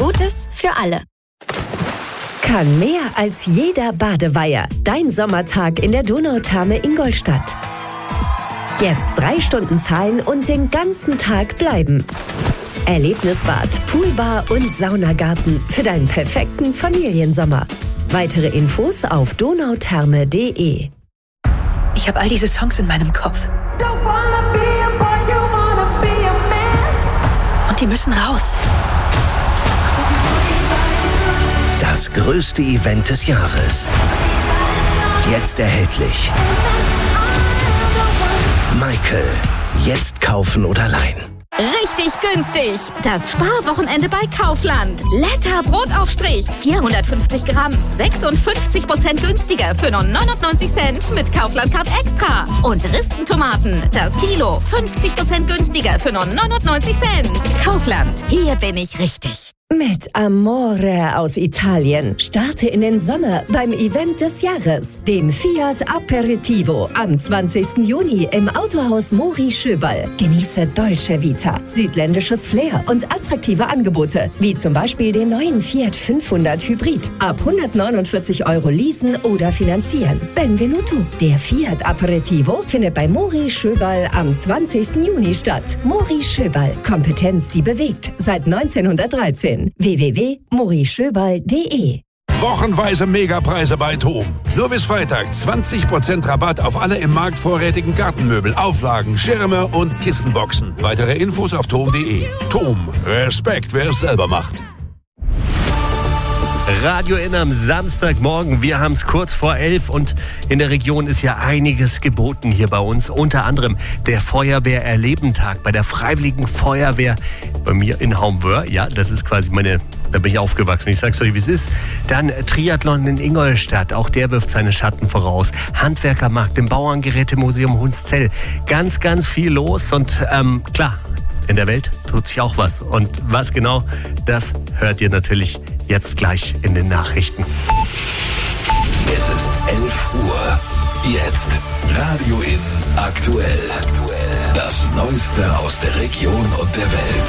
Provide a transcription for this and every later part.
Gutes für alle. Kann mehr als jeder Badeweiher. Dein Sommertag in der Donautherme Ingolstadt. Jetzt 3 Stunden zahlen und den ganzen Tag bleiben. Erlebnisbad, Poolbar und Saunagarten für deinen perfekten Familiensommer. Weitere Infos auf donautherme.de. Ich habe all diese Songs in meinem Kopf. Und die müssen raus. Das größte Event des Jahres. Jetzt erhältlich. Michael. Jetzt kaufen oder leihen. Richtig günstig. Das Sparwochenende bei Kaufland. Letter Brotaufstrich. 450 Gramm. 56% günstiger für nur 99 Cent mit Kaufland-Card Extra. Und Ristentomaten. Das Kilo. 50% günstiger für nur 99 Cent. Kaufland. Hier bin ich richtig. Mit Amore aus Italien. Starte in den Sommer beim Event des Jahres, dem Fiat Aperitivo, am 20. Juni im Autohaus Mori Schöberl. Genieße Dolce Vita, südländisches Flair und attraktive Angebote, wie zum Beispiel den neuen Fiat 500 Hybrid. Ab 149 € leasen oder finanzieren. Benvenuto. Der Fiat Aperitivo findet bei Mori Schöberl am 20. Juni statt. Mori Schöberl. Kompetenz, die bewegt. Seit 1913. www.morischöberl.de. Wochenweise Megapreise bei TOM. Nur bis Freitag 20% Rabatt auf alle im Markt vorrätigen Gartenmöbel, Auflagen, Schirme und Kissenboxen. Weitere Infos auf TOM.de. TOM. Respekt, wer es selber macht. Radio In am Samstagmorgen. Wir haben es kurz vor 11 und in der Region ist ja einiges geboten hier bei uns. Unter anderem der Feuerwehr-Erlebentag bei der Freiwilligen Feuerwehr bei mir in Haumwör. Ja, das ist quasi da bin ich aufgewachsen. Ich sag's euch, wie es ist. Dann Triathlon in Ingolstadt. Auch der wirft seine Schatten voraus. Handwerkermarkt im Bauerngerätemuseum Hunszell. Ganz, ganz viel los und klar, in der Welt tut sich auch was. Und was genau, das hört ihr natürlich jetzt gleich in den Nachrichten. Es ist 11 Uhr. Jetzt Radio In aktuell. Das Neueste aus der Region und der Welt.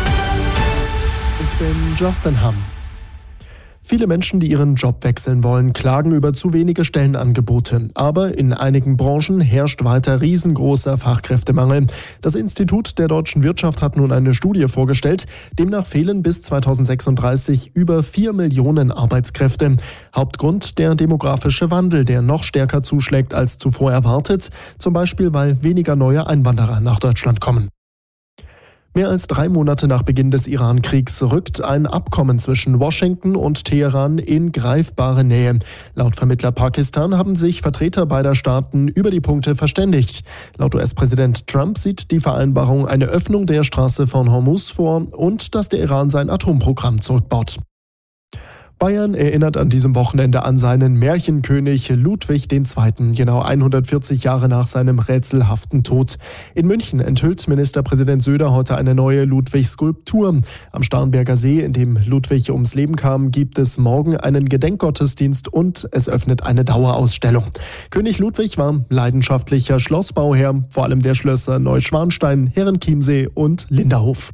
Ich bin Justin Hamm. Viele Menschen, die ihren Job wechseln wollen, klagen über zu wenige Stellenangebote. Aber in einigen Branchen herrscht weiter riesengroßer Fachkräftemangel. Das Institut der deutschen Wirtschaft hat nun eine Studie vorgestellt. Demnach fehlen bis 2036 über 4 Millionen Arbeitskräfte. Hauptgrund der demografische Wandel, der noch stärker zuschlägt als zuvor erwartet. Zum Beispiel, weil weniger neue Einwanderer nach Deutschland kommen. Mehr als 3 Monate nach Beginn des Iran-Kriegs rückt ein Abkommen zwischen Washington und Teheran in greifbare Nähe. Laut Vermittler Pakistan haben sich Vertreter beider Staaten über die Punkte verständigt. Laut US-Präsident Trump sieht die Vereinbarung eine Öffnung der Straße von Hormuz vor und dass der Iran sein Atomprogramm zurückbaut. Bayern erinnert an diesem Wochenende an seinen Märchenkönig Ludwig II., genau 140 Jahre nach seinem rätselhaften Tod. In München enthüllt Ministerpräsident Söder heute eine neue Ludwig-Skulptur. Am Starnberger See, in dem Ludwig ums Leben kam, gibt es morgen einen Gedenkgottesdienst und es öffnet eine Dauerausstellung. König Ludwig war leidenschaftlicher Schlossbauherr, vor allem der Schlösser Neuschwanstein, Herrenchiemsee und Linderhof.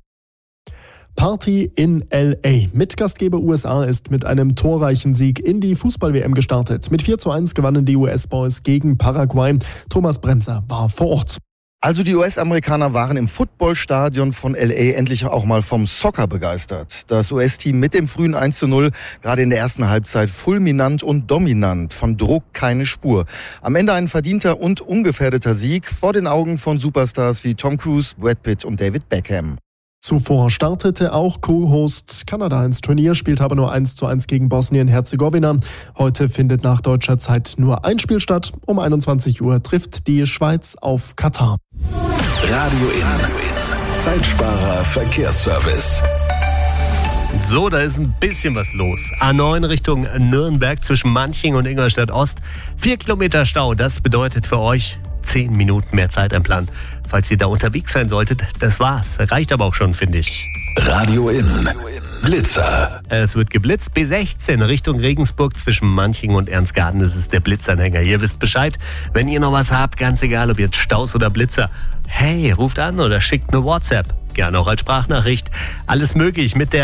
Party in L.A. Mitgastgeber USA ist mit einem torreichen Sieg in die Fußball-WM gestartet. Mit 4:1 gewannen die US-Boys gegen Paraguay. Thomas Bremser war vor Ort. Also die US-Amerikaner waren im Footballstadion von L.A. endlich auch mal vom Soccer begeistert. Das US-Team mit dem frühen 1:0, gerade in der ersten Halbzeit fulminant und dominant, von Druck keine Spur. Am Ende ein verdienter und ungefährdeter Sieg vor den Augen von Superstars wie Tom Cruise, Brad Pitt und David Beckham. Zuvor startete auch Co-Host Kanada ins Turnier, spielte aber nur 1:1 gegen Bosnien-Herzegowina. Heute findet nach deutscher Zeit nur ein Spiel statt. Um 21 Uhr trifft die Schweiz auf Katar. Radio In. Zeitsparer Verkehrsservice. So, da ist ein bisschen was los. A9 Richtung Nürnberg zwischen Manching und Ingolstadt Ost. 4 Kilometer Stau, das bedeutet für euch 10 Minuten mehr Zeit einplanen. Falls ihr da unterwegs sein solltet, das war's. Reicht aber auch schon, finde ich. Radio In. Blitzer. Es wird geblitzt. B16 Richtung Regensburg zwischen Manching und Ernstgarten. Das ist der Blitzanhänger. Ihr wisst Bescheid. Wenn ihr noch was habt, ganz egal, ob jetzt Staus oder Blitzer. Hey, ruft an oder schickt eine WhatsApp. Gerne auch als Sprachnachricht. Alles möglich mit der